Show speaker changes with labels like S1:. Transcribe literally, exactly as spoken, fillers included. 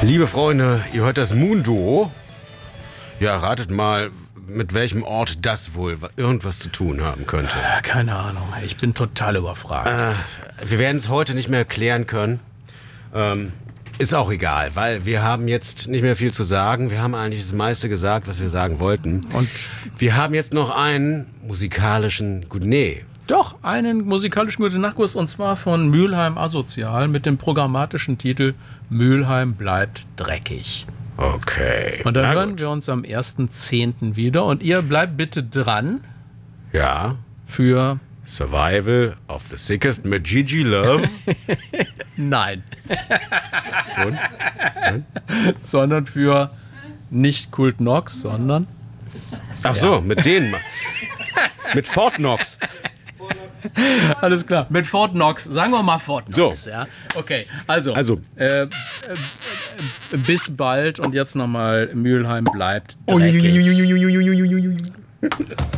S1: Liebe Freunde, ihr hört das Moon-Duo. Ja, ratet mal, mit welchem Ort das wohl irgendwas zu tun haben könnte.
S2: Ja, keine Ahnung, ich bin total überfragt.
S1: Äh, wir werden es heute nicht mehr klären können. Ähm, ist auch egal, weil wir haben jetzt nicht mehr viel zu sagen. Wir haben eigentlich das meiste gesagt, was wir sagen wollten.
S2: Und
S1: wir haben jetzt noch einen musikalischen Goodney.
S2: Doch, einen musikalischen Gute Nachtguss, und zwar von Mülheim Asozial mit dem programmatischen Titel Mülheim bleibt dreckig.
S1: Okay.
S2: Und dann
S1: Na
S2: hören
S1: gut.
S2: wir uns am ersten zehnten wieder. Und ihr bleibt bitte dran
S1: Ja.
S2: für...
S1: Survival of the Sickest mit Gigi Love.
S2: Nein.
S1: Und?
S2: Sondern für nicht Kult Knox, sondern...
S1: Ach so, mit denen. Mit Fort Knox.
S2: Alles klar, mit Fort Knox. Sagen wir mal Fort Knox.
S1: So.
S2: Ja? Okay, also...
S1: Also.
S2: Äh, äh, äh, bis bald und jetzt nochmal Mülheim bleibt dreckig.